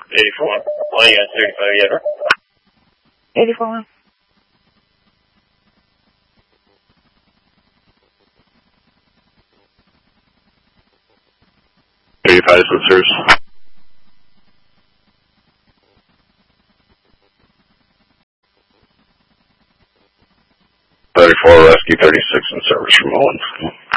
84. Flying on 35 Yetter. 84. 85 sensors. 34 Rescue 36 in service from Owens.